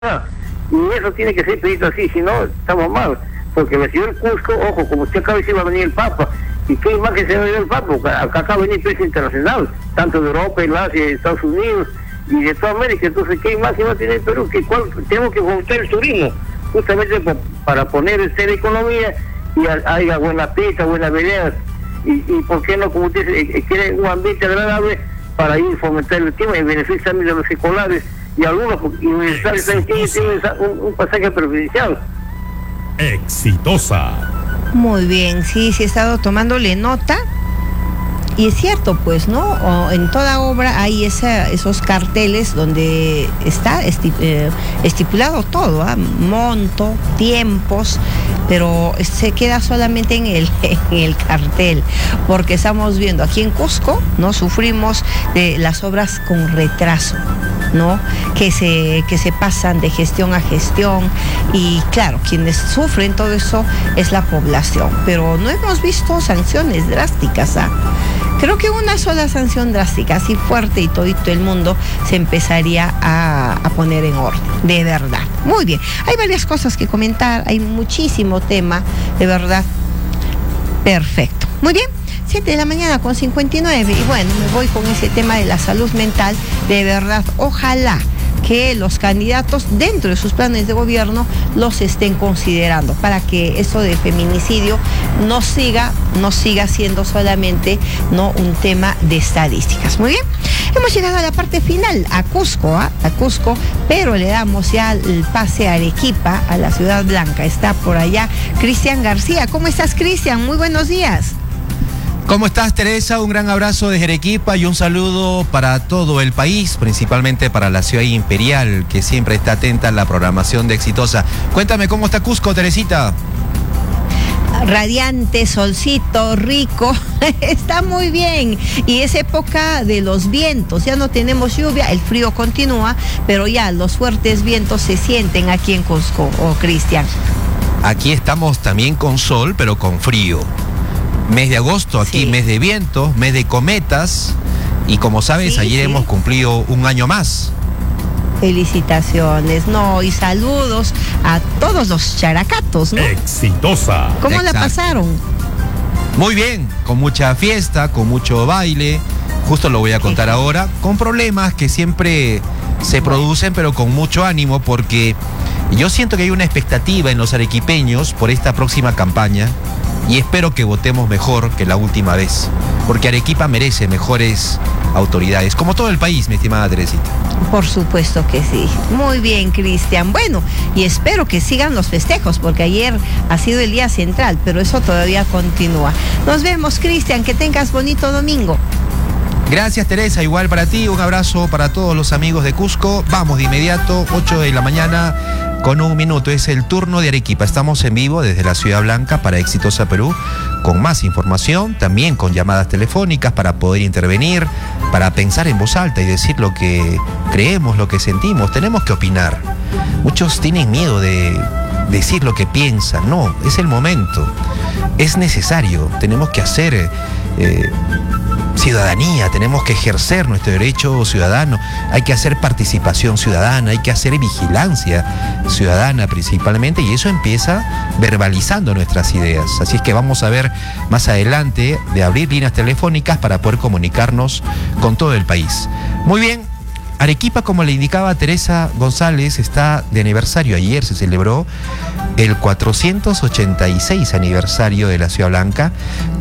Y eso tiene que ser pedido así, si no, estamos mal. Porque la ciudad del Cusco, ojo, como usted acaba de decir, va a venir el Papa. ¿Y qué imagen se va a venir el Papa? Acá acaba de venir prensa internacional, tanto de Europa, el Asia, de Estados Unidos y de toda América. Entonces, ¿qué imagen va a tener el Perú? Tenemos que fomentar el turismo, justamente para poner la economía y haya buena pesca, buenas veredas. Y ¿por qué no, como usted dice, quiere un ambiente agradable para ir fomentar el tema en beneficio también de los escolares y algunos universitarios también tienen un pasaje preferencial? Exitosa. Muy bien, sí, he estado tomándole nota. Y es cierto, pues, ¿no? En toda obra hay esos carteles donde está estipulado todo, monto, tiempos, pero se queda solamente en el cartel, porque estamos viendo aquí en Cusco, ¿no? Sufrimos de las obras con retraso, ¿no? Que se pasan de gestión a gestión, y claro, quienes sufren todo eso es la población, pero no hemos visto sanciones drásticas, ¿ah? Creo que una sola sanción drástica, así fuerte, y todito el mundo se empezaría a poner en orden, de verdad. Muy bien, hay varias cosas que comentar, hay muchísimo tema, de verdad. Perfecto. Muy bien, 7 de la mañana con 59, y bueno, me voy con ese tema de la salud mental. De verdad, ojalá que los candidatos dentro de sus planes de gobierno los estén considerando para que eso de feminicidio no siga siendo solamente un tema de estadísticas. Muy bien, hemos llegado a la parte final, a Cusco, pero le damos ya el pase a Arequipa, a la Ciudad Blanca. Está por allá Cristian García. ¿Cómo estás, Cristian? Muy buenos días. ¿Cómo estás, Teresa? Un gran abrazo desde Arequipa y un saludo para todo el país, principalmente para la ciudad imperial, que siempre está atenta a la programación de Exitosa. Cuéntame, ¿cómo está Cusco, Teresita? Radiante, solcito, rico, está muy bien. Y es época de los vientos, ya no tenemos lluvia, el frío continúa, pero ya los fuertes vientos se sienten aquí en Cusco, Cristian. Aquí estamos también con sol, pero con frío. Mes de agosto, aquí sí. Mes de vientos, mes de cometas, y como sabes, ayer hemos cumplido un año más. Felicitaciones, y saludos a todos los characatos, ¿no? Exitosa. ¿Cómo la pasaron? Muy bien, con mucha fiesta, con mucho baile, justo lo voy a contar ahora, con problemas que siempre se producen, pero con mucho ánimo, porque yo siento que hay una expectativa en los arequipeños por esta próxima campaña, y espero que votemos mejor que la última vez, porque Arequipa merece mejores autoridades, como todo el país, mi estimada Teresita. Por supuesto que sí. Muy bien, Cristian. Bueno, y espero que sigan los festejos, porque ayer ha sido el día central, pero eso todavía continúa. Nos vemos, Cristian, que tengas bonito domingo. Gracias, Teresa, igual para ti, un abrazo para todos los amigos de Cusco. Vamos de inmediato, 8 de la mañana con 1 minuto, es el turno de Arequipa. Estamos en vivo desde la Ciudad Blanca para Exitosa Perú, con más información, también con llamadas telefónicas para poder intervenir, para pensar en voz alta y decir lo que creemos, lo que sentimos. Tenemos que opinar. Muchos tienen miedo de decir lo que piensan. No, es el momento, es necesario, tenemos que hacer ciudadanía, tenemos que ejercer nuestro derecho ciudadano, hay que hacer participación ciudadana, hay que hacer vigilancia ciudadana principalmente, y eso empieza verbalizando nuestras ideas. Así es que vamos a ver más adelante de abrir líneas telefónicas para poder comunicarnos con todo el país. Muy bien, Arequipa, como le indicaba Teresa González, está de aniversario. Ayer se celebró el 486 aniversario de la Ciudad Blanca,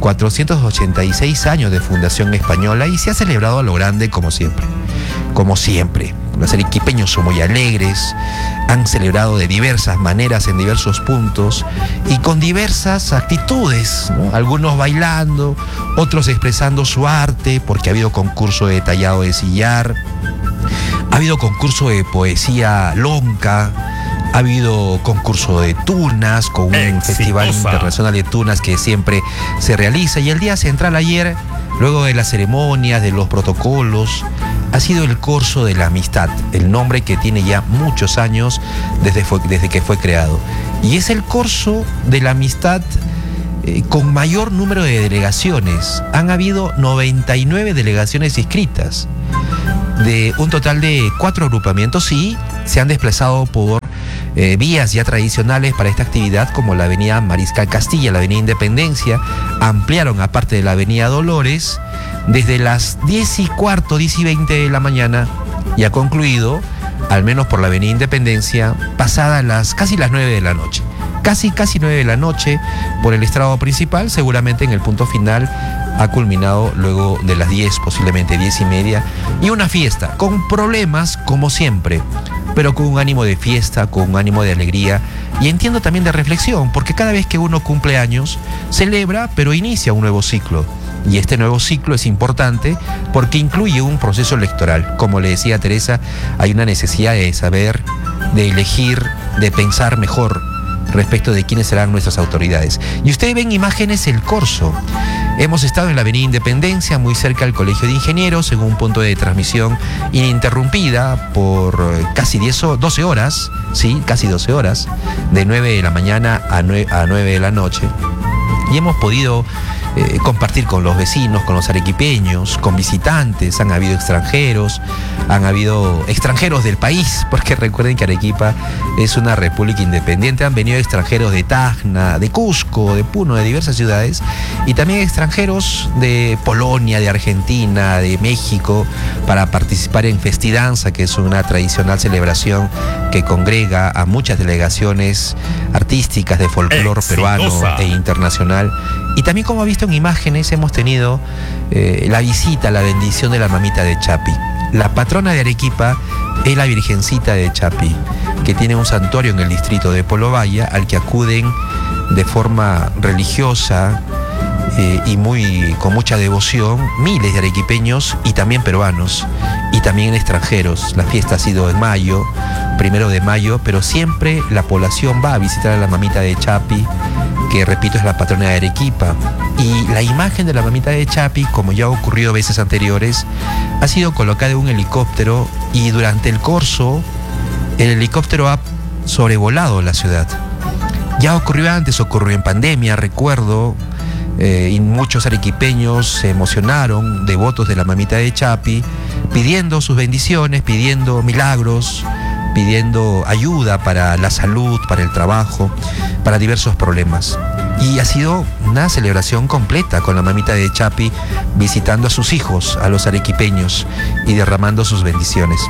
486 años de fundación española, y se ha celebrado a lo grande como siempre. Como siempre, los arequipeños son muy alegres, han celebrado de diversas maneras en diversos puntos y con diversas actitudes, ¿no? Algunos bailando, otros expresando su arte, porque ha habido concurso de tallado de sillar, ha habido concurso de poesía lonca, ha habido concurso de tunas con un festival internacional de tunas que siempre se realiza, y el día central ayer, luego de las ceremonias, de los protocolos, ha sido el Corso de la Amistad, el nombre que tiene ya muchos años desde que fue creado. Y es el Corso de la Amistad con mayor número de delegaciones. Han habido 99 delegaciones inscritas. de un total de 4 agrupamientos y se han desplazado por vías ya tradicionales para esta actividad, como la avenida Mariscal Castilla, la avenida Independencia. Ampliaron, aparte de la avenida Dolores, desde las 10:15, 10:20 de la mañana, y ha concluido, al menos por la avenida Independencia, pasadas casi las 9 de la noche. Casi 9 de la noche por el estrado principal. Seguramente en el punto final ha culminado luego de las 10, posiblemente 10:30, y una fiesta con problemas como siempre, pero con un ánimo de fiesta, con un ánimo de alegría, y entiendo también de reflexión, porque cada vez que uno cumple años, celebra, pero inicia un nuevo ciclo. Y este nuevo ciclo es importante porque incluye un proceso electoral. Como le decía Teresa, hay una necesidad de saber, de elegir, de pensar mejor respecto de quiénes serán nuestras autoridades. Y ustedes ven imágenes del corso. Hemos estado en la avenida Independencia, muy cerca del Colegio de Ingenieros, en un punto de transmisión ininterrumpida por casi 12 horas, sí, casi 12 horas, de 9 de la mañana a 9 de la noche. Y hemos podido compartir con los vecinos, con los arequipeños, con visitantes. Han habido extranjeros, han habido extranjeros del país, porque recuerden que Arequipa es una república independiente. Han venido extranjeros de Tacna, de Cusco, de Puno, de diversas ciudades, y también extranjeros de Polonia, de Argentina, de México, para participar en Festidanza, que es una tradicional celebración que congrega a muchas delegaciones artísticas de folclore peruano e internacional. Y también, como ha visto en imágenes, hemos tenido la visita, la bendición de la mamita de Chapi. La patrona de Arequipa es la Virgencita de Chapi, que tiene un santuario en el distrito de Polobaya, al que acuden de forma religiosa y con mucha devoción miles de arequipeños y también peruanos, y también extranjeros. La fiesta ha sido en mayo, 1 de mayo, pero siempre la población va a visitar a la mamita de Chapi, que repito es la patrona de Arequipa. Y la imagen de la mamita de Chapi, como ya ha ocurrido veces anteriores, ha sido colocada en un helicóptero, y durante el corso el helicóptero ha sobrevolado la ciudad. Ya ocurrió antes, ocurrió en pandemia, recuerdo, y muchos arequipeños se emocionaron, devotos de la mamita de Chapi, pidiendo sus bendiciones, pidiendo milagros, pidiendo ayuda para la salud, para el trabajo, para diversos problemas. Y ha sido una celebración completa, con la mamita de Chapi visitando a sus hijos, a los arequipeños, y derramando sus bendiciones.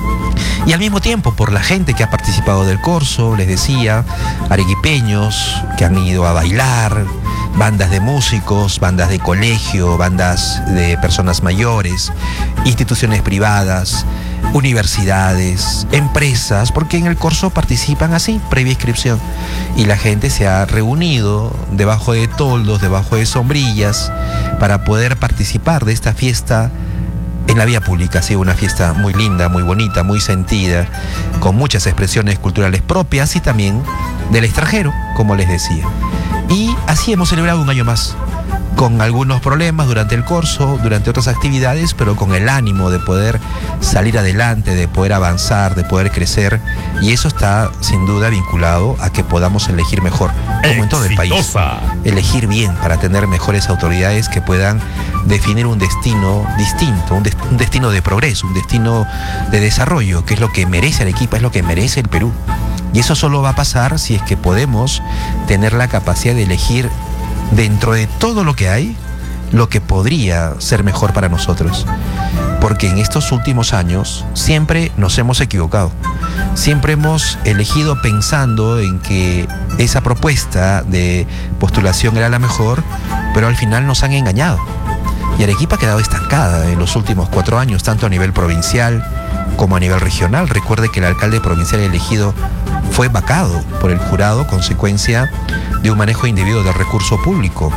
Y al mismo tiempo, por la gente que ha participado del corso, les decía, arequipeños que han ido a bailar, bandas de músicos, bandas de colegio, bandas de personas mayores, instituciones privadas, universidades, empresas, porque en el corso participan así, previa inscripción, y la gente se ha reunido debajo de toldos, debajo de sombrillas, para poder participar de esta fiesta en la vía pública. Ha sido una fiesta muy linda, muy bonita, muy sentida, con muchas expresiones culturales propias y también del extranjero, como les decía. Y así hemos celebrado un año más, con algunos problemas durante el corso, durante otras actividades, pero con el ánimo de poder salir adelante, de poder avanzar, de poder crecer, y eso está sin duda vinculado a que podamos elegir mejor, como en todo el país. Elegir bien para tener mejores autoridades que puedan definir un destino distinto, un destino de progreso, un destino de desarrollo, que es lo que merece Arequipa, es lo que merece el Perú. Y eso solo va a pasar si es que podemos tener la capacidad de elegir, dentro de todo lo que hay, lo que podría ser mejor para nosotros. Porque en estos últimos años siempre nos hemos equivocado. Siempre hemos elegido pensando en que esa propuesta de postulación era la mejor, pero al final nos han engañado. Y Arequipa ha quedado estancada en los últimos 4 años, tanto a nivel provincial como a nivel regional. Recuerde que el alcalde provincial elegido fue vacado por el jurado, consecuencia de un manejo indebido del recurso público.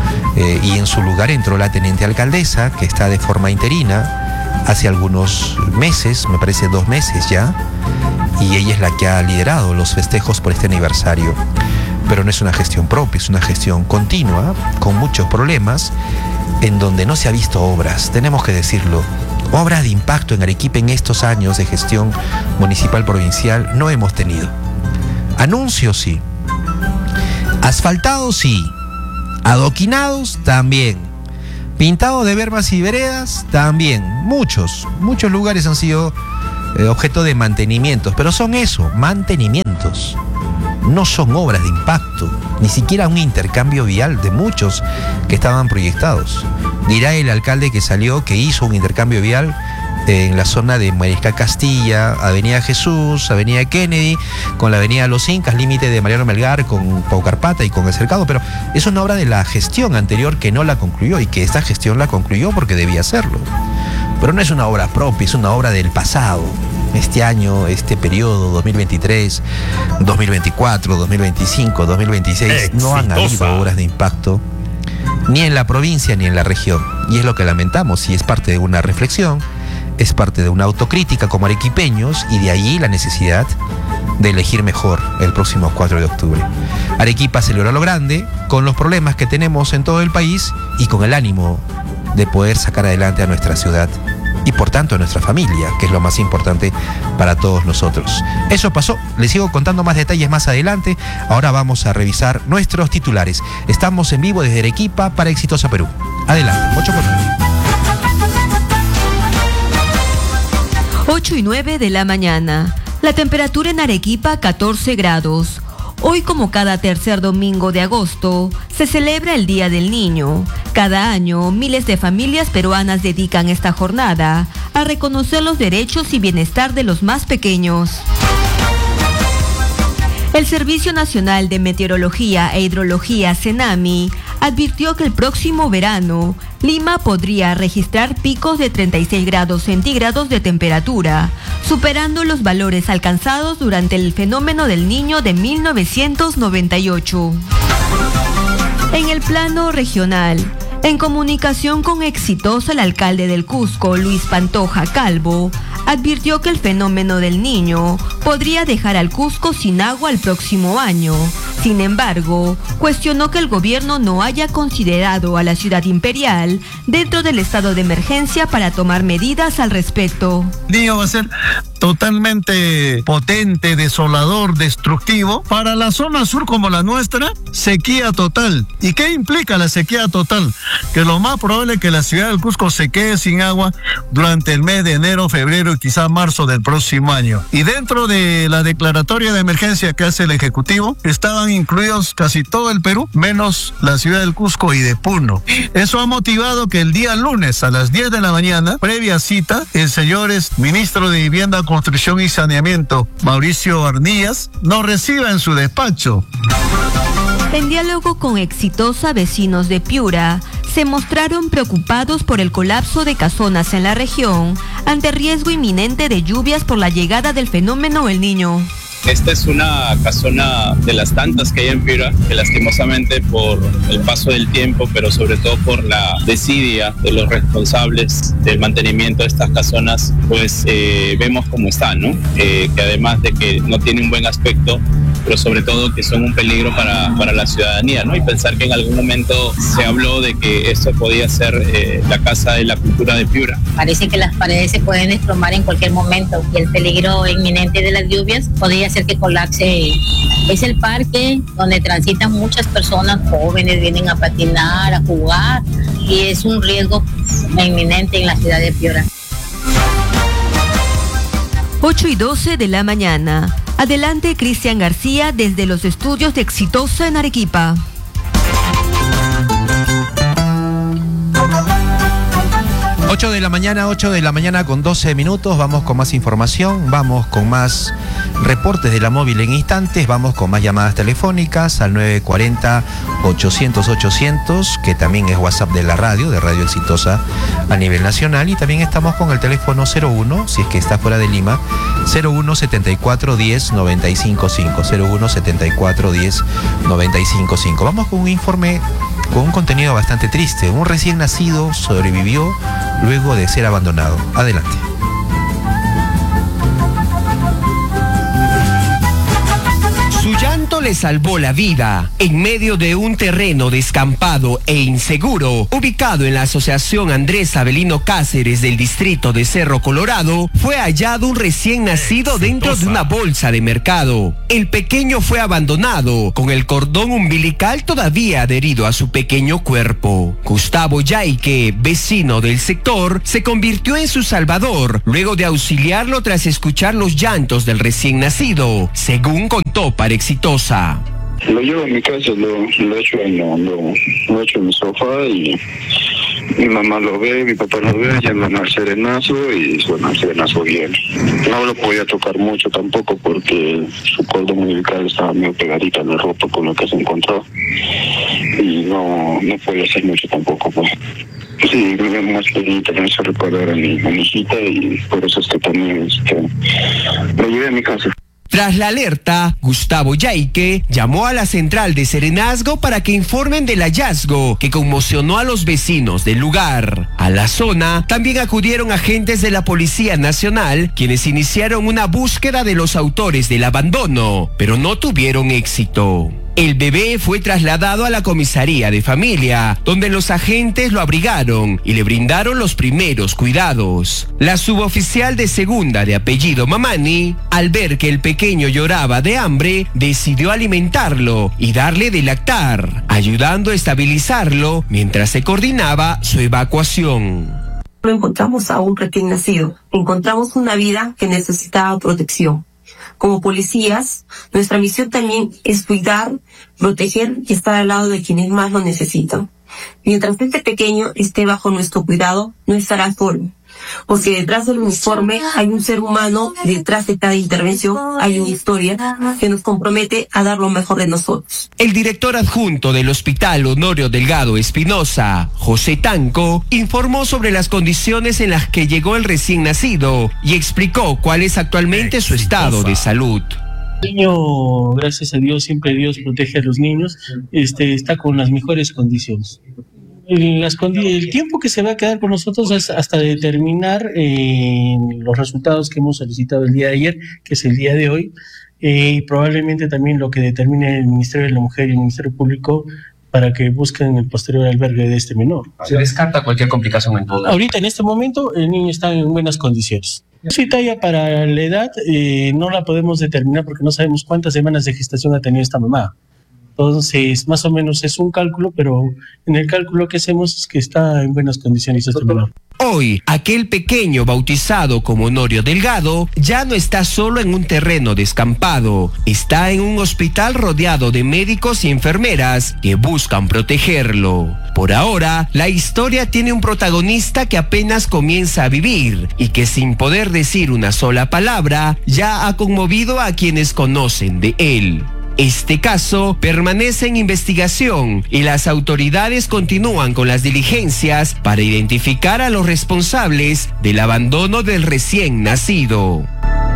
Y en su lugar entró la teniente alcaldesa, que está de forma interina hace algunos meses, me parece 2 meses ya, y ella es la que ha liderado los festejos por este aniversario. Pero no es una gestión propia, es una gestión continua, con muchos problemas, en donde no se ha visto obras, tenemos que decirlo. Obras de impacto en Arequipa en estos años de gestión municipal provincial no hemos tenido. Anuncios sí, asfaltados sí, adoquinados también, Pintado de bermas y veredas, también. Muchos lugares han sido objeto de mantenimientos, pero son eso, mantenimientos. No son obras de impacto, ni siquiera un intercambio vial de muchos que estaban proyectados. Dirá el alcalde que salió que hizo un intercambio vial en la zona de Mariscal Castilla, Avenida Jesús, Avenida Kennedy, con la Avenida Los Incas, límite de Mariano Melgar, con Paucarpata y con el Cercado, pero es una obra de la gestión anterior que no la concluyó y que esta gestión la concluyó porque debía hacerlo. Pero no es una obra propia, es una obra del pasado. Este año, este periodo, 2023, 2024, 2025, 2026, exitosa. No han habido obras de impacto ni en la provincia ni en la región. Y es lo que lamentamos, y es parte de una reflexión, es parte de una autocrítica como arequipeños, y de ahí la necesidad de elegir mejor el próximo 4 de octubre. Arequipa celebra lo grande, con los problemas que tenemos en todo el país y con el ánimo de poder sacar adelante a nuestra ciudad y por tanto a nuestra familia, que es lo más importante para todos nosotros. Eso pasó, les sigo contando más detalles más adelante. Ahora vamos a revisar nuestros titulares. Estamos en vivo desde Arequipa para Exitosa Perú. Adelante, 8:09 de la mañana. La temperatura en Arequipa 14 grados. Hoy, como cada tercer domingo de agosto, se celebra el Día del Niño. Cada año, miles de familias peruanas dedican esta jornada a reconocer los derechos y bienestar de los más pequeños. El Servicio Nacional de Meteorología e Hidrología, CENAMI, advirtió que el próximo verano, Lima podría registrar picos de 36 grados centígrados de temperatura, superando los valores alcanzados durante el fenómeno del Niño de 1998. En el plano regional, en comunicación con Exitosa, el alcalde del Cusco, Luis Pantoja Calvo, advirtió que el fenómeno del Niño podría dejar al Cusco sin agua el próximo año. Sin embargo, cuestionó que el gobierno no haya considerado a la ciudad imperial dentro del estado de emergencia para tomar medidas al respecto. El Niño va a ser totalmente potente, desolador, destructivo. Para la zona sur como la nuestra, sequía total. ¿Y qué implica la sequía total? Que lo más probable es que la ciudad del Cusco se quede sin agua durante el mes de enero, febrero y quizá marzo del próximo año. Y dentro de la declaratoria de emergencia que hace el Ejecutivo, estaban incluidos casi todo el Perú, menos la ciudad del Cusco y de Puno. Eso ha motivado que el día lunes a las 10 de la mañana, previa cita, el señor ministro de Vivienda, Construcción y Saneamiento, Mauricio Arnillas, nos reciba en su despacho. En diálogo con Exitosa, vecinos de Piura se mostraron preocupados por el colapso de casonas en la región ante riesgo inminente de lluvias por la llegada del fenómeno El Niño. Esta es una casona de las tantas que hay en Piura, que lastimosamente por el paso del tiempo, pero sobre todo por la desidia de los responsables del mantenimiento de estas casonas, pues vemos cómo están, ¿no? Que además de que no tienen un buen aspecto, pero sobre todo que son un peligro para la ciudadanía, ¿no? Y pensar que en algún momento se habló de que esto podía ser la Casa de la Cultura de Piura. Parece que las paredes se pueden desplomar en cualquier momento y el peligro inminente de las lluvias podría hacer que colapse. Es el parque donde transitan muchas personas jóvenes, vienen a patinar, a jugar, y es un riesgo inminente en la ciudad de Piura. 8:12 de la mañana. Adelante, Cristian García, desde los estudios de Exitosa en Arequipa. 8 de la mañana con 12 minutos, vamos con más información, vamos con más reportes de la móvil en instantes, vamos con más llamadas telefónicas al 940-800-800, que también es WhatsApp de la radio, de Radio Exitosa a nivel nacional, y también estamos con el teléfono 01, si es que está fuera de Lima, 01-74-10-955, 01-74-10-955. Vamos con un informe con un contenido bastante triste. Un recién nacido sobrevivió luego de ser abandonado. Adelante. Su llanto le salvó la vida. En medio de un terreno descampado e inseguro, ubicado en la Asociación Andrés Avelino Cáceres del distrito de Cerro Colorado, fue hallado un recién nacido dentro de una bolsa de mercado. El pequeño fue abandonado, con el cordón umbilical todavía adherido a su pequeño cuerpo. Gustavo Yaique, vecino del sector, se convirtió en su salvador, luego de auxiliarlo tras escuchar los llantos del recién nacido, según contó para Exitosa. Lo llevo a mi casa, lo echo en mi sofá y mi mamá lo ve, mi papá lo ve, llaman al serenazo y suena el serenazo bien. No lo podía tocar mucho tampoco porque su cordón umbilical estaba medio pegadita en la ropa con lo que se encontró y no podía hacer mucho tampoco, pues. Sí, me más pequeñita, me hizo recordar a mi hijita y por eso es que también lo llevé a mi casa. Tras la alerta, Gustavo Yaique llamó a la central de Serenazgo para que informen del hallazgo que conmocionó a los vecinos del lugar. A la zona también acudieron agentes de la Policía Nacional, quienes iniciaron una búsqueda de los autores del abandono, pero no tuvieron éxito. El bebé fue trasladado a la comisaría de familia, donde los agentes lo abrigaron y le brindaron los primeros cuidados. La suboficial de segunda de apellido Mamani, al ver que el pequeño lloraba de hambre, decidió alimentarlo y darle de lactar, ayudando a estabilizarlo mientras se coordinaba su evacuación. No encontramos a un recién nacido, encontramos una vida que necesitaba protección. Como policías, nuestra misión también es cuidar, proteger y estar al lado de quienes más lo necesitan. Mientras este pequeño esté bajo nuestro cuidado, no estará solo, porque detrás del uniforme hay un ser humano, detrás de cada intervención hay una historia que nos compromete a dar lo mejor de nosotros. El director adjunto del Hospital Honorio Delgado Espinosa, José Tanco, informó sobre las condiciones en las que llegó el recién nacido y explicó cuál es actualmente su estado de salud. El niño, gracias a Dios, siempre Dios protege a los niños, está con las mejores condiciones. El tiempo que se va a quedar con nosotros es hasta determinar los resultados que hemos solicitado el día de ayer, que es el día de hoy, y probablemente también lo que determine el Ministerio de la Mujer y el Ministerio Público para que busquen el posterior albergue de este menor. ¿Se descarta cualquier complicación en todo? Ahorita, en este momento, el niño está en buenas condiciones. Su talla para la edad no la podemos determinar porque no sabemos cuántas semanas de gestación ha tenido esta mamá. Entonces, más o menos es un cálculo, pero en el cálculo que hacemos es que está en buenas condiciones este menor. Hoy, aquel pequeño bautizado como Honorio Delgado ya no está solo en un terreno descampado, está en un hospital rodeado de médicos y enfermeras que buscan protegerlo. Por ahora, la historia tiene un protagonista que apenas comienza a vivir y que sin poder decir una sola palabra ya ha conmovido a quienes conocen de él. Este caso permanece en investigación y las autoridades continúan con las diligencias para identificar a los responsables del abandono del recién nacido.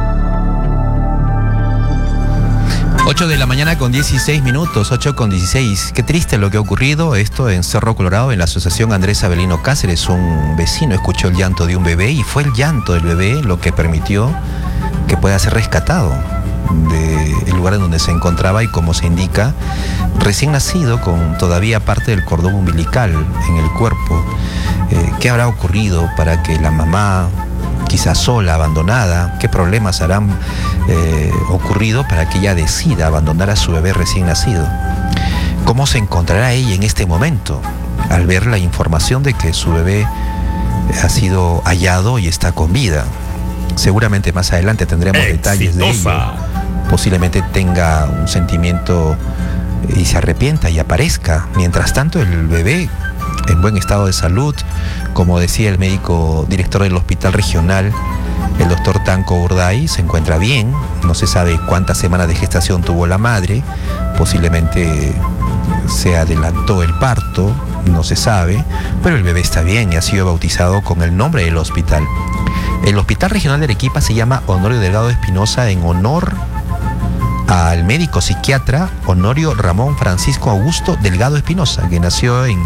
8 de la mañana con 16 minutos, 8 con 16. Qué triste lo que ha ocurrido, esto en Cerro Colorado, en la Asociación Andrés Avelino Cáceres. Un vecino escuchó el llanto de un bebé y fue el llanto del bebé lo que permitió que pueda ser rescatado del lugar en donde se encontraba y, como se indica, recién nacido con todavía parte del cordón umbilical en el cuerpo. ¿Qué habrá ocurrido para que la mamá, quizás sola, abandonada, qué problemas habrán ocurrido para que ella decida abandonar a su bebé recién nacido? ¿Cómo se encontrará ella en este momento al ver la información de que su bebé ha sido hallado y está con vida? Seguramente más adelante tendremos detalles de ello. Posiblemente tenga un sentimiento y se arrepienta y aparezca. Mientras tanto, el bebé en buen estado de salud, como decía el médico director del hospital regional, el doctor Tanco Urday, se encuentra bien. No se sabe cuántas semanas de gestación tuvo la madre, posiblemente se adelantó el parto, no se sabe, pero el bebé está bien y ha sido bautizado con el nombre del hospital. El Hospital Regional de Arequipa se llama Honorio Delgado Espinosa en honor al médico psiquiatra Honorio Ramón Francisco Augusto Delgado Espinosa, que nació en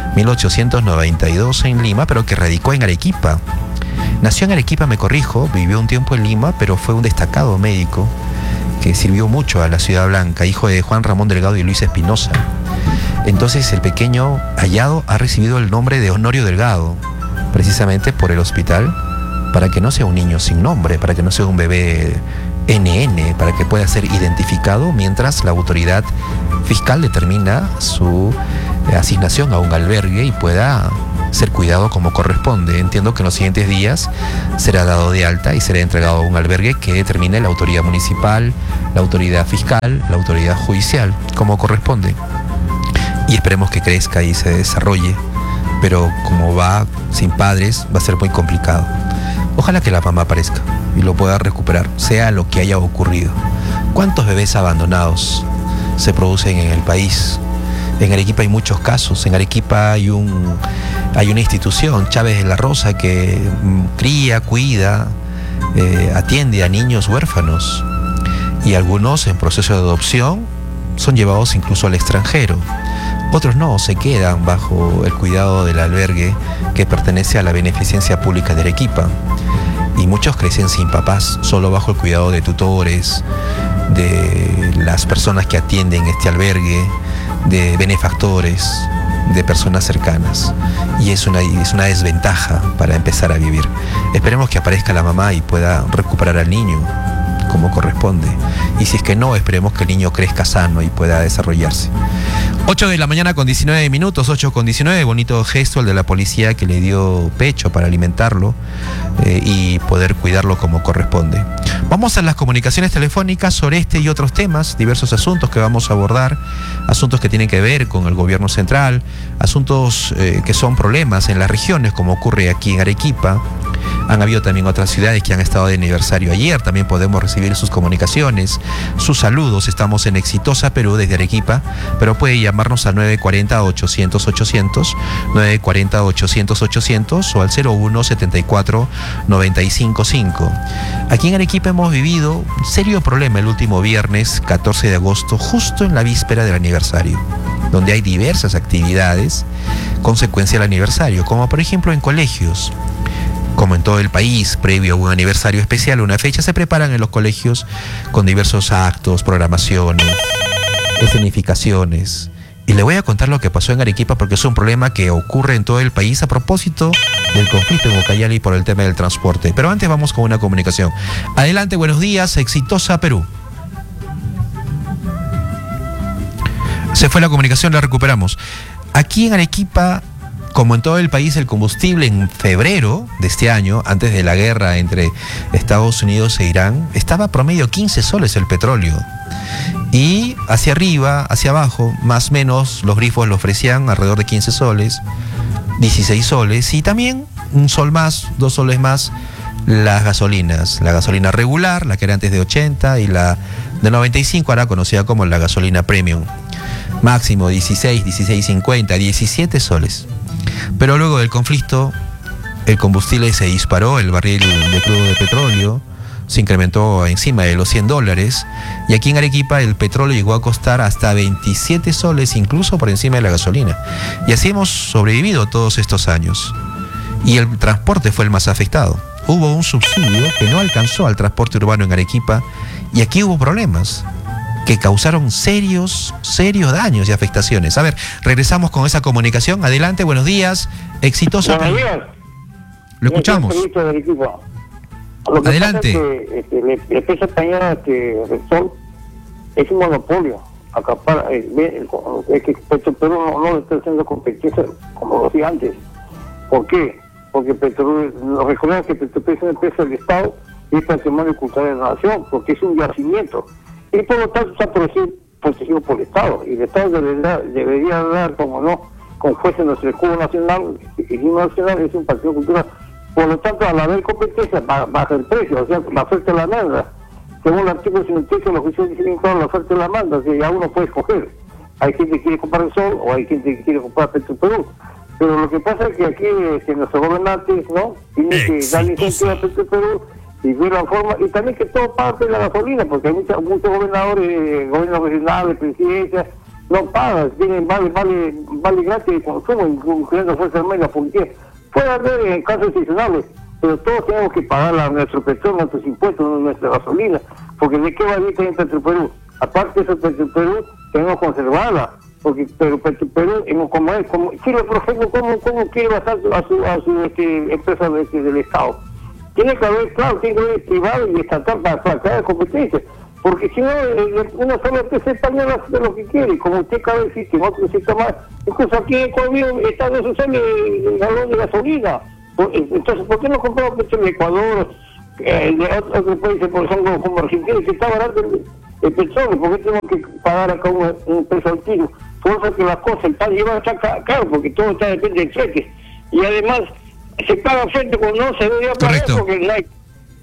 1892 en Lima, pero que radicó en Arequipa. Nació en Arequipa, me corrijo, vivió un tiempo en Lima, pero fue un destacado médico que sirvió mucho a la Ciudad Blanca, hijo de Juan Ramón Delgado y Luis Espinosa. Entonces el pequeño hallado ha recibido el nombre de Honorio Delgado, precisamente por el hospital, para que no sea un niño sin nombre, para que no sea un bebé NN, para que pueda ser identificado mientras la autoridad fiscal determina su asignación a un albergue y pueda ser cuidado como corresponde. Entiendo que en los siguientes días será dado de alta y será entregado a un albergue que determine la autoridad municipal, la autoridad fiscal, la autoridad judicial, como corresponde. Y esperemos que crezca y se desarrolle, pero como va sin padres va a ser muy complicado. Ojalá que la mamá aparezca y lo pueda recuperar, sea lo que haya ocurrido. ¿Cuántos bebés abandonados se producen en el país? En Arequipa hay muchos casos. En Arequipa hay una institución, Chávez de la Rosa, que cría, cuida, atiende a niños huérfanos. Y algunos en proceso de adopción son llevados incluso al extranjero. Otros no, se quedan bajo el cuidado del albergue que pertenece a la Beneficencia Pública de Arequipa. Y muchos crecen sin papás, solo bajo el cuidado de tutores, de las personas que atienden este albergue, de benefactores, de personas cercanas. Y es una desventaja para empezar a vivir. Esperemos que aparezca la mamá y pueda recuperar al niño como corresponde. Y si es que no, esperemos que el niño crezca sano y pueda desarrollarse. 8 de la mañana con 19 minutos, 8 con 19, bonito gesto el de la policía que le dio pecho para alimentarlo y poder cuidarlo como corresponde. Vamos a las comunicaciones telefónicas sobre este y otros temas, diversos asuntos que vamos a abordar, asuntos que tienen que ver con el gobierno central, asuntos que son problemas en las regiones, como ocurre aquí en Arequipa. Han habido también otras ciudades que han estado de aniversario ayer, también podemos recibir sus comunicaciones, sus saludos. Estamos en Exitosa Perú desde Arequipa, pero puede llamarnos al 940-800-800, 940-800-800 o al 01-74-955. Aquí en Arequipa hemos vivido un serio problema el último viernes 14 de agosto, justo en la víspera del aniversario, donde hay diversas actividades consecuencia del aniversario, como por ejemplo en colegios. Como en todo el país, previo a un aniversario especial, una fecha, se preparan en los colegios con diversos actos, programaciones, escenificaciones. Y le voy a contar lo que pasó en Arequipa porque es un problema que ocurre en todo el país a propósito del conflicto en Ucayali por el tema del transporte. Pero antes vamos con una comunicación. Adelante, buenos días, Exitosa Perú. Se fue la comunicación, la recuperamos. Aquí en Arequipa, como en todo el país, el combustible en febrero de este año, antes de la guerra entre Estados Unidos e Irán, estaba a promedio 15 soles el petróleo. Y hacia arriba, hacia abajo, más o menos, los grifos lo ofrecían alrededor de 15 soles, 16 soles, y también un sol más, 2 soles más, las gasolinas. La gasolina regular, la que era antes de 80, y la de 95, ahora conocida como la gasolina premium. Máximo 16, 16.50, 17 soles. Pero luego del conflicto, el combustible se disparó, el barril de crudo de petróleo se incrementó encima de los $100, y aquí en Arequipa el petróleo llegó a costar hasta 27 soles, incluso por encima de la gasolina. Y así hemos sobrevivido todos estos años. Y el transporte fue el más afectado. Hubo un subsidio que no alcanzó al transporte urbano en Arequipa, y aquí hubo problemas que causaron serios daños y afectaciones. A ver, regresamos con esa comunicación. Adelante, buenos días. Exitosa. Buenos días. Lo escuchamos. Adelante. La empresa española que Repsol es un monopolio. Acapara, es que Perú no le está haciendo competencia como lo hacía antes. ¿Por qué? Porque nos recordamos que Petroperú es una empresa del Estado y es patrimonio cultural de la nación, porque es un yacimiento. Y por lo tanto está protegido por el Estado. Y el Estado debería dar, como no, con fuerza nuestro escudo nacional. El himno nacional es un patrimonio cultural. Por lo tanto, al haber competencia, baja el precio, o sea, la oferta y la demanda. Según el artículo 58, los juicios dicen claro la oferta y la demanda, o sea, ya uno puede escoger. Hay gente que quiere comprar el sol o hay gente que quiere comprar Petroperú. Pero lo que pasa es que aquí nuestros gobernantes, ¿no?, tienen que darle incentivo a Petroperú y ver la forma, y también que todo parte de la gasolina, porque hay muchos gobernadores, gobiernos regionales, presidencias, no pagan, tienen vale gratis de consumo, incluyendo Fuerza Armada y la policía. Puede haber en casos excepcionales, pero todos tenemos que pagar nuestro petróleo, nuestros impuestos, nuestra gasolina, porque ¿de qué va a vivir en Petroperú? Aparte de eso, Petroperú tenemos conservada, porque pero Petroperú, como Chile, por ejemplo, ¿cómo quiere basar a su empresa del Estado? Tiene que haber, claro, tiene que haber privado y estatal para crear competencia, porque si no, una sola empresa española hace lo que quiere, como usted cada vez existe, en otro necesita más. Incluso aquí en Ecuador está no se sale el galón de gasolina. Entonces, ¿por qué no compramos petróleo en Ecuador, de otros países, por ejemplo, como Argentina, que está barato el petróleo? ¿Por qué tenemos que pagar acá un precio altivo? Por eso que las cosas, el pan lleva está caro, porque todo está depende del frente. Y además, se paga frente cuando no se debería pagar porque no hay.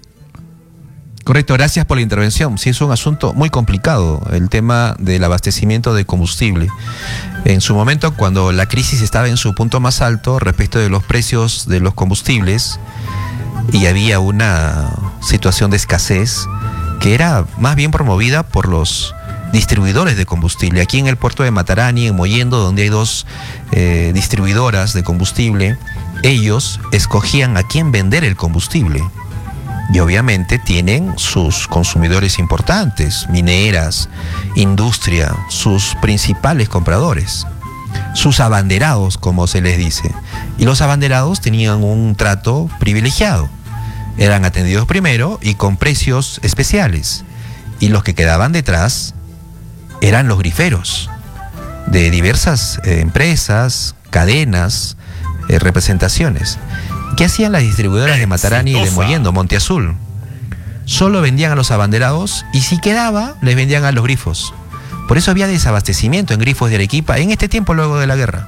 Correcto, gracias por la intervención. Sí, es un asunto muy complicado, el tema del abastecimiento de combustible. En su momento, cuando la crisis estaba en su punto más alto respecto de los precios de los combustibles y había una situación de escasez que era más bien promovida por los distribuidores de combustible. Aquí en el puerto de Matarani, en Mollendo, donde hay dos distribuidoras de combustible, ellos escogían a quién vender el combustible. Y obviamente tienen sus consumidores importantes, mineras, industria, sus principales compradores, sus abanderados, como se les dice. Y los abanderados tenían un trato privilegiado. Eran atendidos primero y con precios especiales. Y los que quedaban detrás eran los griferos de diversas empresas, cadenas, representaciones. ¿Qué hacían las distribuidoras de Matarani y de Mollendo, Monte Azul? Solo vendían a los abanderados y si quedaba, les vendían a los grifos. Por eso había desabastecimiento en grifos de Arequipa en este tiempo luego de la guerra.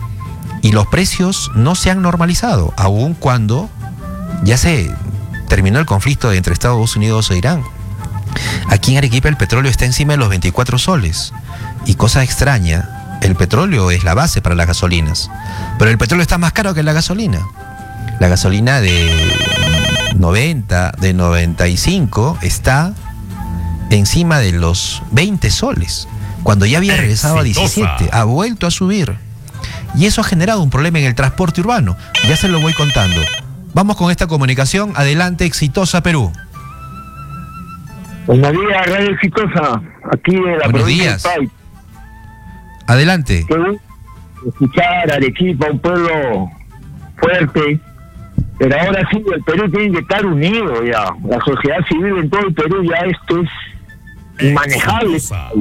Y los precios no se han normalizado, aun cuando ya se terminó el conflicto entre Estados Unidos e Irán. Aquí en Arequipa el petróleo está encima de los 24 soles. Y cosa extraña, el petróleo es la base para las gasolinas. Pero el petróleo está más caro que la gasolina. La gasolina de 90, de 95 está encima de los 20 soles, cuando ya había regresado a 17, ha vuelto a subir. Y eso ha generado un problema en el transporte urbano. Ya se lo voy contando. Vamos con esta comunicación. Adelante, Exitosa Perú. Buenos días, Radio Exitosa. Aquí de la provincia del País. Adelante. Escuchar a Arequipa, un pueblo fuerte. Pero ahora sí, el Perú tiene que estar unido ya. La sociedad civil en todo el Perú ya esto es inmanejable.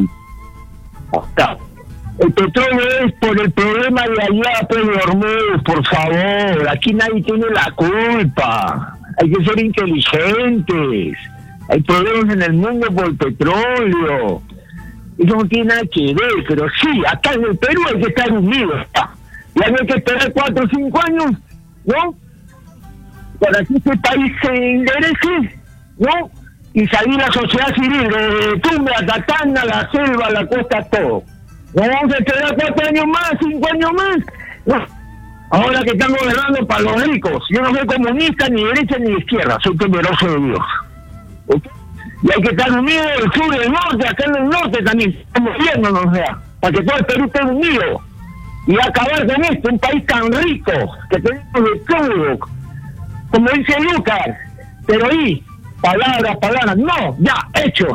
El petróleo es por el problema de allá, Pedro Hormuz, por favor. Aquí nadie tiene la culpa. Hay que ser inteligentes. Hay problemas en el mundo por el petróleo. Eso no tiene nada que ver, pero sí, acá en el Perú hay que estar unidos. Y hay que esperar 4 o 5 años, ¿no? Para que este país se enderece, ¿no? Y salir la sociedad civil, de Tumbe a Catana, la selva, la costa, todo. ¿No vamos a esperar 4 años más, 5 años más? No. Ahora que están gobernando para los ricos. Yo no soy comunista, ni derecha, ni izquierda. Soy temeroso de Dios. ¿Okay? Y hay que estar unidos del sur y del norte, acá en el norte también. Estamos viéndonos, o sea, para que todo el Perú esté unido. Y acabar con esto, un país tan rico, que tenemos de todo. Como dice Lucas, pero ahí, palabras, no, ya, hechos,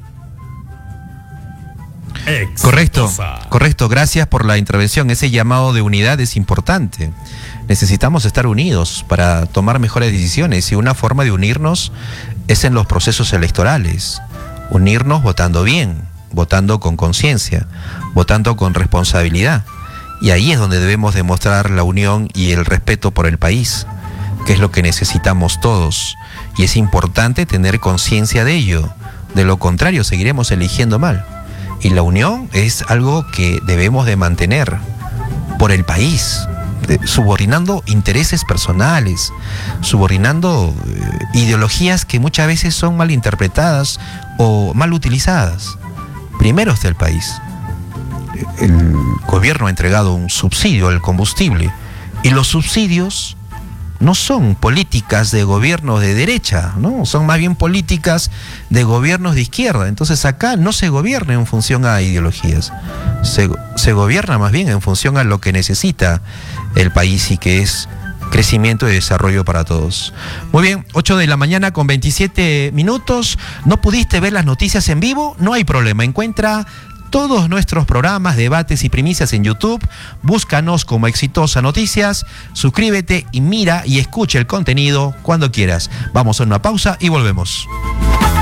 Correcto, gracias por la intervención. Ese llamado de unidad es importante. Necesitamos estar unidos para tomar mejores decisiones y una forma de unirnos es en los procesos electorales. Unirnos votando bien, votando con conciencia, votando con responsabilidad. Y ahí es donde debemos demostrar la unión y el respeto por el país, que es lo que necesitamos todos. Y es importante tener conciencia de ello. De lo contrario, seguiremos eligiendo mal. Y la unión es algo que debemos de mantener por el país, subordinando intereses personales, subordinando ideologías que muchas veces son mal interpretadas o mal utilizadas. Primero está el país. El gobierno ha entregado un subsidio al combustible y los subsidios no son políticas de gobiernos de derecha, ¿no? Son más bien políticas de gobiernos de izquierda. Entonces acá no se gobierna en función a ideologías, se gobierna más bien en función a lo que necesita el país y que es crecimiento y desarrollo para todos. Muy bien, 8 de la mañana con 27 minutos. ¿No pudiste ver las noticias en vivo? No hay problema, encuentra todos nuestros programas, debates y primicias en YouTube. Búscanos como Exitosa Noticias, suscríbete y mira y escucha el contenido cuando quieras. Vamos a una pausa y volvemos.